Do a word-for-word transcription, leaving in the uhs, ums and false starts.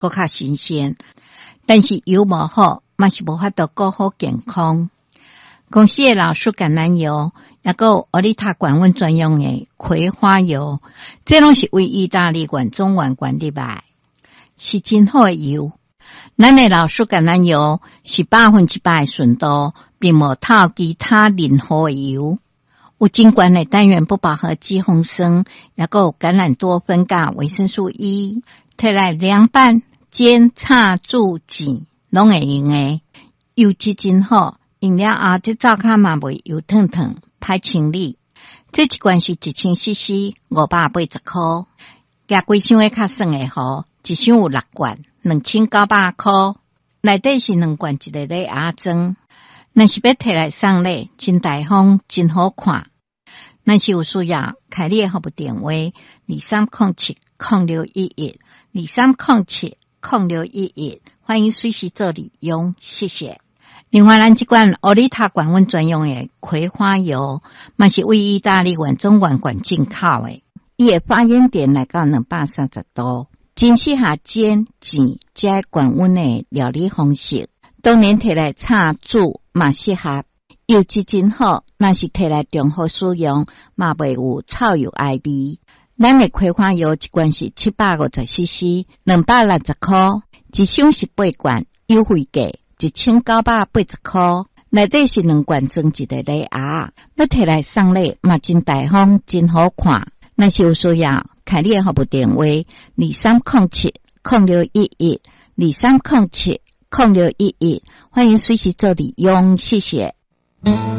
更较新鲜。但是油无好，嘛是无法度顾好健康。公司的老树橄榄油，也有奥利塔管温专用的葵花油，这拢是为意大利管中丸管理来，是真好的油。咱的老树橄榄油是百分之百的纯度，并无套其他任何的油，有真悬的单元不饱和脂肪酸，也有橄榄多酚甲维生素 E， 摕来凉拌、煎、炒、煮、煎，拢会用的。油质真好。用了后，这灶骹嘛袂油烫烫，歹清理。这一罐是一千 C C， 五百八十块。加几箱的较算的好，一箱有六罐，两千九百块。内底是两罐一个礼盒装。若是要摕来送礼，真大方，真好看。若是有需要，开你的服务电话：二三零七零六一一，二三零七零六一一，欢迎随时做利用，谢谢。另外，咱这罐奥利塔管温专用的葵花油，嘛是为意大利原中原管进口的。伊的发烟点来到两百三十度，真适合煎、煎加管温的料理方式。当然，摕来炒煮嘛适合，油质真好。若是摕来中和使用，嘛袂有臭油爱味。咱的葵花油一罐是七百五十 C C， 两百六十块，一箱是八罐，优惠价。一千九百八十块，内底是两罐装一个礼盒，要摕来送礼嘛真大方，真好看。若是有需要，开你的服务电话：二三零七零六一一，二三零七零六一一，欢迎随时做利用，谢谢。